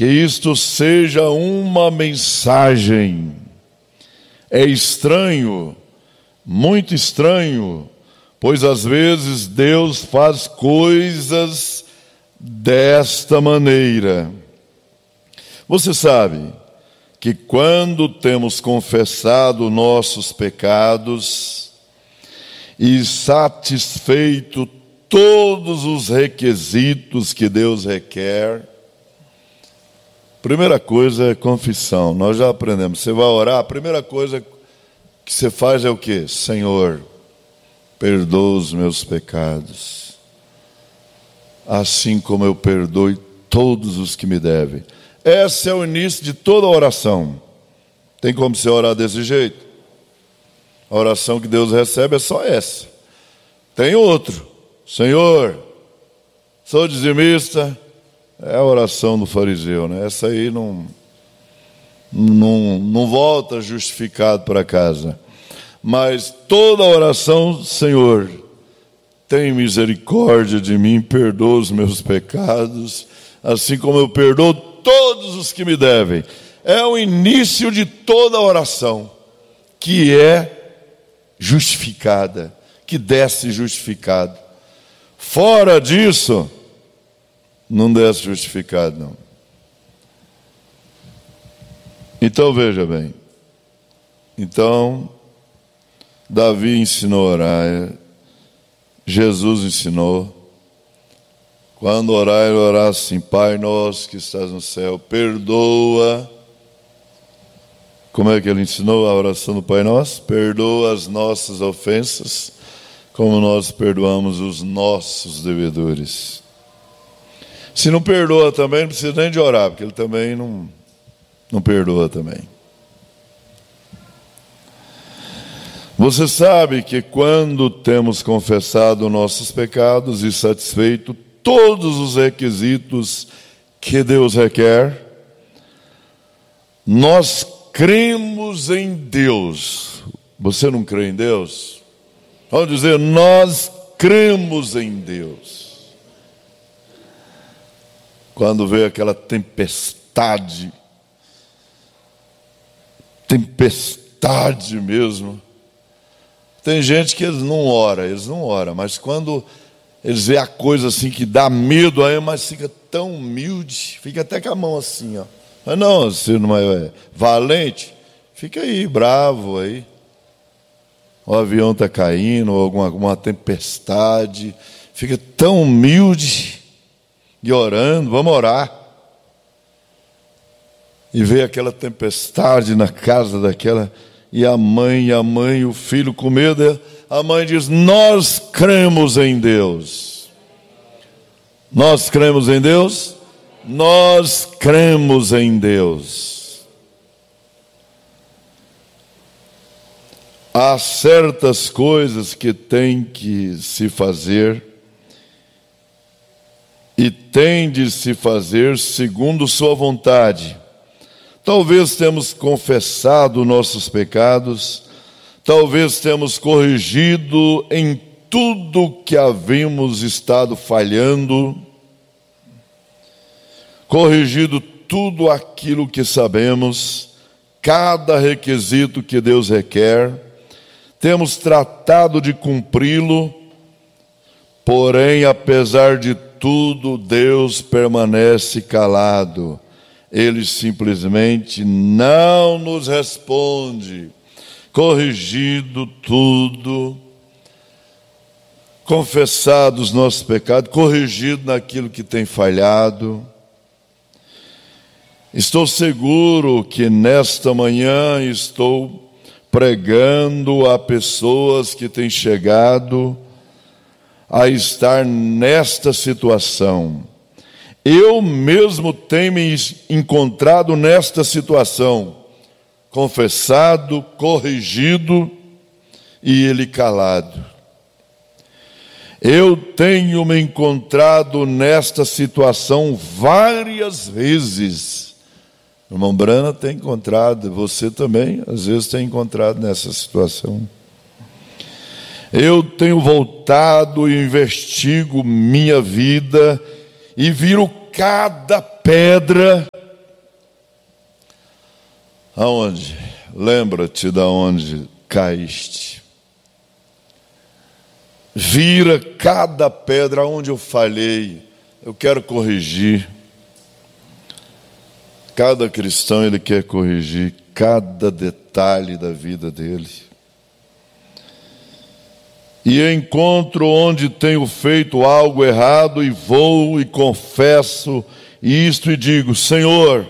que isto seja uma mensagem. É estranho, muito estranho, pois às vezes Deus faz coisas desta maneira. Você sabe que quando temos confessado nossos pecados e satisfeito todos os requisitos que Deus requer, primeira coisa é confissão. Nós já aprendemos. Você vai orar, a primeira coisa que você faz é o quê? Senhor, perdoa os meus pecados, assim como eu perdoo todos os que me devem. Esse é o início de toda oração. Tem como você orar desse jeito? A oração que Deus recebe é só essa. Tem outro. Senhor, sou dizimista. É a oração do fariseu, né? Essa aí não volta justificado para casa. Mas toda oração, Senhor, tem misericórdia de mim, perdoa os meus pecados, assim como eu perdoo todos os que me devem. É o início de toda oração, que é justificada, que desce justificado. Fora disso, não desce justificado, não. Então, veja bem. Então, Davi ensinou a orar, Jesus ensinou. Quando orar, ele orar assim: Pai nosso que estás no céu, perdoa. Como é que ele ensinou a oração do Pai Nosso? Perdoa as nossas ofensas, como nós perdoamos os nossos devedores. Se não perdoa também, não precisa nem de orar, porque ele também não perdoa também. Você sabe que quando temos confessado nossos pecados e satisfeito todos os requisitos que Deus requer, nós cremos em Deus. Você não crê em Deus? Vamos dizer, nós cremos em Deus. Quando veio aquela tempestade mesmo. Tem gente que eles não oram, mas quando eles veem a coisa assim que dá medo, aí, mas fica tão humilde, fica até com a mão assim, ó. Mas não, você não é valente, fica aí, bravo aí. O avião está caindo, ou alguma tempestade, fica tão humilde e orando, vamos orar. E vê aquela tempestade na casa daquela, e a mãe, o filho com medo, a mãe diz: nós cremos em Deus. Nós cremos em Deus? Nós cremos em Deus. Há certas coisas que tem que se fazer, e tem de se fazer segundo sua vontade. Talvez temos confessado nossos pecados, talvez temos corrigido em tudo que havíamos estado falhando, corrigido tudo aquilo que sabemos, cada requisito que Deus requer, temos tratado de cumpri-lo, porém, apesar de tudo, Deus permanece calado. Ele simplesmente não nos responde. Corrigido tudo, confessados os nossos pecados, corrigido naquilo que tem falhado. Estou seguro que nesta manhã estou pregando a pessoas que têm chegado a estar nesta situação. Eu mesmo tenho me encontrado nesta situação, confessado, corrigido e ele calado. Eu tenho me encontrado nesta situação várias vezes. O irmão Brana tem encontrado, você também, às vezes tem encontrado nessa situação. Eu tenho voltado e investigo minha vida e viro cada pedra Aonde? Lembra-te de onde caíste. Vira cada pedra onde eu falhei. Eu quero corrigir. Cada cristão, ele quer corrigir cada detalhe da vida dele. E encontro onde tenho feito algo errado e vou e confesso isto e digo: Senhor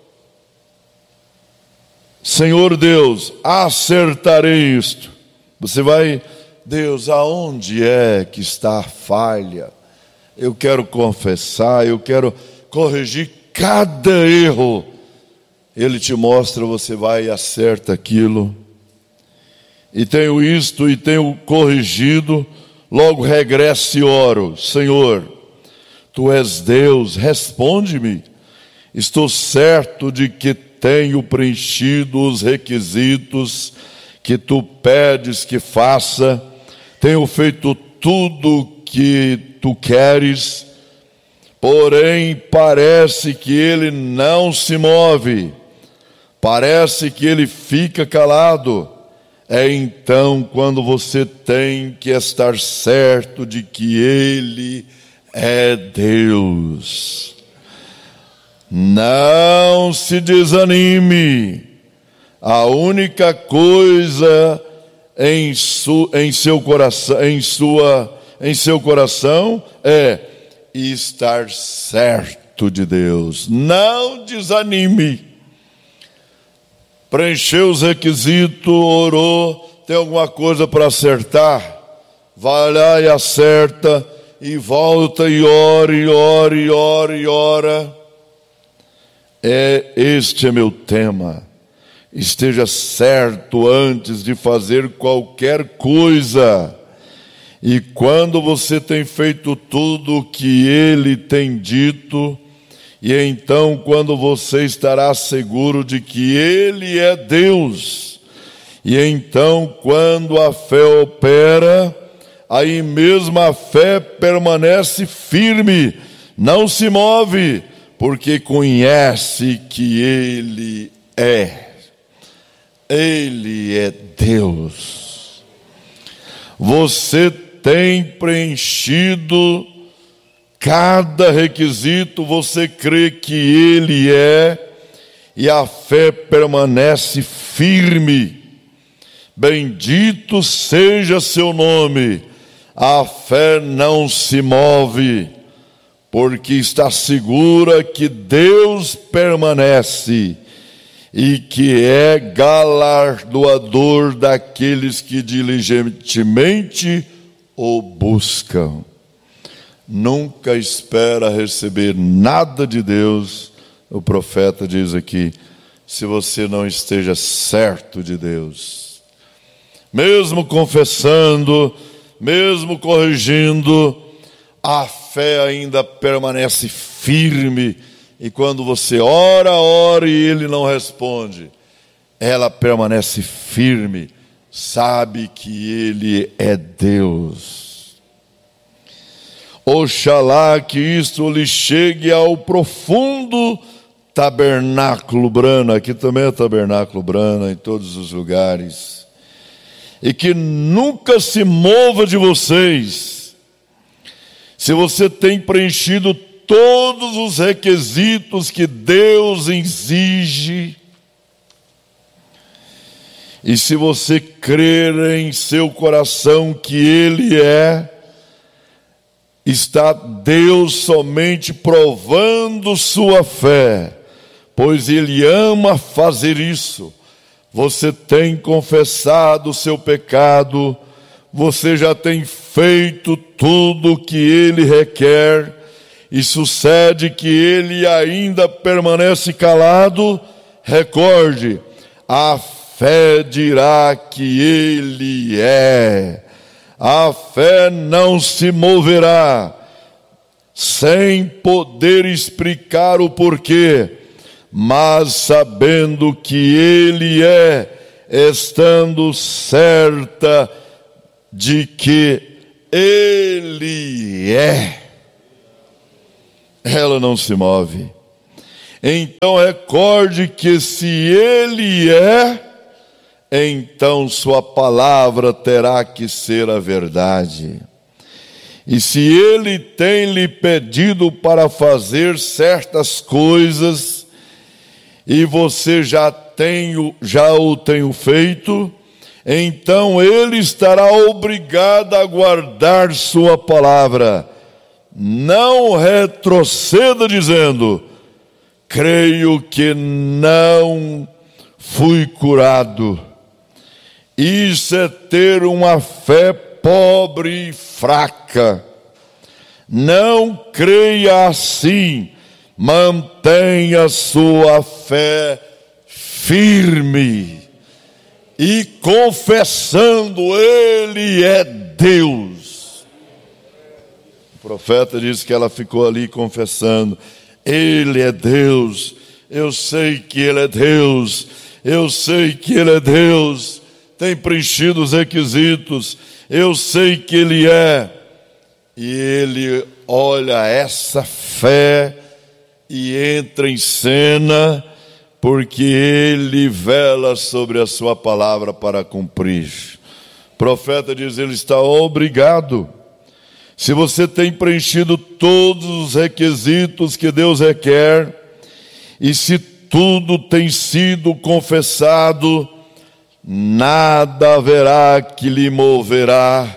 Deus, acertarei isto. Você vai: Deus, aonde é que está a falha? Eu quero confessar, eu quero corrigir cada erro. Ele te mostra, você vai e acerta aquilo. E tenho isto e tenho corrigido, logo regresso e oro: Senhor, Tu és Deus, responde-me. Estou certo de que tenho preenchido os requisitos que Tu pedes que faça, tenho feito tudo que Tu queres, porém parece que Ele não se move, parece que Ele fica calado. É então quando você tem que estar certo de que Ele é Deus. Não se desanime. A única coisa em seu coração é estar certo de Deus. Não desanime. Preencheu os requisitos, orou, tem alguma coisa para acertar? Vai lá e acerta, e volta e ora, e ora, e ora, e ora. Este é meu tema. Esteja certo antes de fazer qualquer coisa. E quando você tem feito tudo o que Ele tem dito, e então quando você estará seguro de que Ele é Deus, e então quando a fé opera, aí mesmo a fé permanece firme, não se move, porque conhece que Ele é Deus. Você tem preenchido cada requisito, você crê que Ele é, e a fé permanece firme. Bendito seja seu nome. A fé não se move, porque está segura que Deus permanece e que é galardoador daqueles que diligentemente o buscam. Nunca espera receber nada de Deus, o profeta diz aqui, se você não esteja certo de Deus. Mesmo confessando, mesmo corrigindo, a fé ainda permanece firme. E quando você ora e Ele não responde, ela permanece firme, sabe que Ele é Deus. Oxalá que isto lhe chegue ao profundo tabernáculo Brana, aqui também é tabernáculo Brana, em todos os lugares, e que nunca se mova de vocês. Se você tem preenchido todos os requisitos que Deus exige, e se você crer em seu coração que Ele está Deus somente provando sua fé, pois Ele ama fazer isso. Você tem confessado o seu pecado, você já tem feito tudo o que Ele requer, e sucede que Ele ainda permanece calado. Recorde, a fé dirá que Ele é. A fé não se moverá sem poder explicar o porquê, mas sabendo que Ele estando certa de que Ele é. Ela não se move. Então recorde que se Ele é, então sua palavra terá que ser a verdade. E se Ele tem lhe pedido para fazer certas coisas, e você já o tem feito, então Ele estará obrigado a guardar sua palavra. Não retroceda dizendo: creio que não fui curado. Isso é ter uma fé pobre e fraca. Não creia assim. Mantenha sua fé firme e confessando: Ele é Deus. O profeta disse que ela ficou ali confessando: Ele é Deus. Eu sei que Ele é Deus. Eu sei que Ele é Deus. Tem preenchido os requisitos. Eu sei que Ele é. E Ele olha essa fé e entra em cena, porque Ele vela sobre a sua palavra para cumprir. O profeta diz: Ele está obrigado. Se você tem preenchido todos os requisitos que Deus requer, e se tudo tem sido confessado, nada haverá que lhe moverá.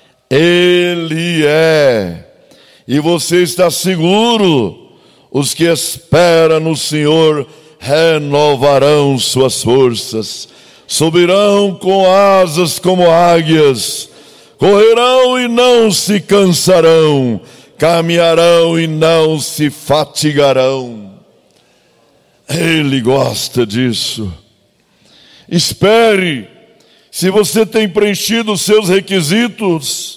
Ele é. E você está seguro. Os que esperam no Senhor renovarão suas forças, subirão com asas como águias, correrão e não se cansarão, caminharão e não se fatigarão. Ele gosta disso. Espere. Se você tem preenchido os seus requisitos,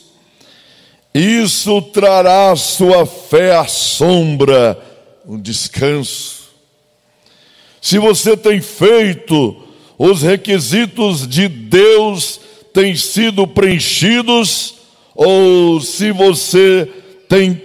isso trará a sua fé à sombra, um descanso. Se você tem feito os requisitos de Deus, têm sido preenchidos, ou se você tem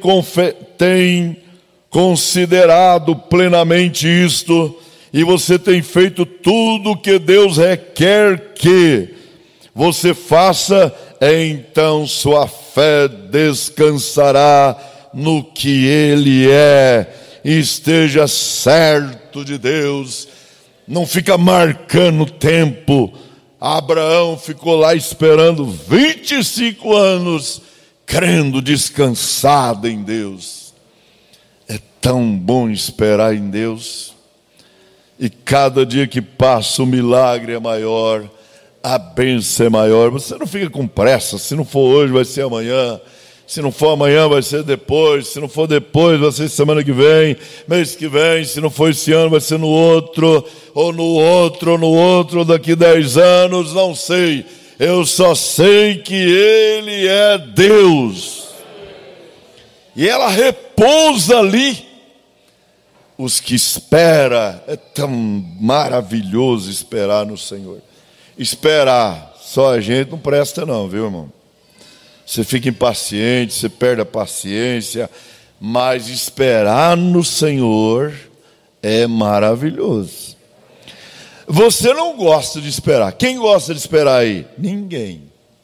considerado plenamente isto, e você tem feito tudo o que Deus requer que você faça, então sua fé descansará no que Ele é. Esteja certo de Deus. Não fica marcando tempo. Abraão ficou lá esperando 25 anos, crendo, descansado em Deus. É tão bom esperar em Deus. E cada dia que passa o milagre é maior, a bênção é maior. Você não fica com pressa. Se não for hoje, vai ser amanhã. Se não for amanhã, vai ser depois. Se não for depois, vai ser semana que vem, mês que vem. Se não for esse ano, vai ser no outro, ou no outro, ou no outro, daqui 10 anos, não sei. Eu só sei que Ele é Deus. E ela repousa ali. Os que esperam, é tão maravilhoso esperar no Senhor. Esperar, só a gente não presta não, viu, irmão? Você fica impaciente, você perde a paciência, mas esperar no Senhor é maravilhoso. Você não gosta de esperar. Quem gosta de esperar aí? Ninguém.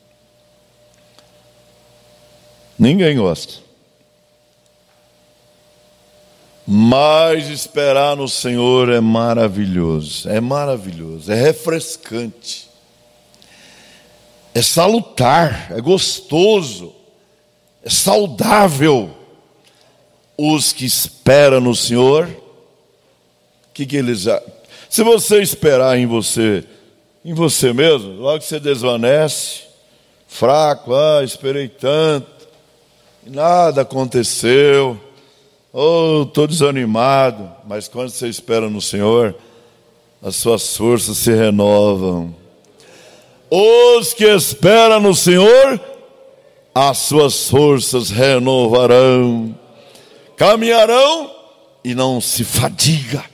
Ninguém gosta. Mas esperar no Senhor é maravilhoso, é refrescante, é salutar, é gostoso, é saudável. Os que esperam no Senhor, que eles... Se você esperar em você mesmo, logo que você desvanece, fraco, esperei tanto, nada aconteceu, estou desanimado. Mas quando você espera no Senhor, as suas forças se renovam. Os que esperam no Senhor, as suas forças renovarão, caminharão e não se fadiga.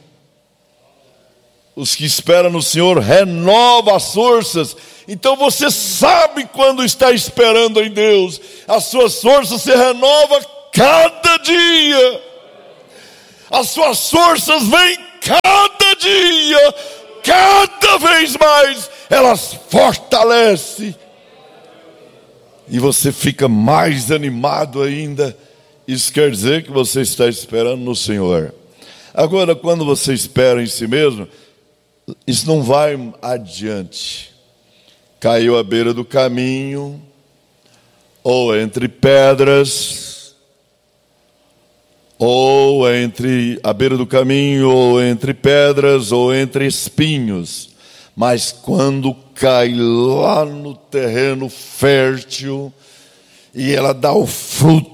Os que esperam no Senhor renovam as forças. Então você sabe quando está esperando em Deus, as suas forças se renovam cada dia. as suas forças vêm cada dia, cada vez mais, elas fortalecem. E você fica mais animado ainda. Isso quer dizer que você está esperando no Senhor. Agora, quando você espera em si mesmo, isso não vai adiante. Caiu à beira do caminho, ou entre pedras, ou entre a beira do caminho, ou entre pedras, ou entre espinhos. Mas quando cai lá no terreno fértil, e ela dá o fruto,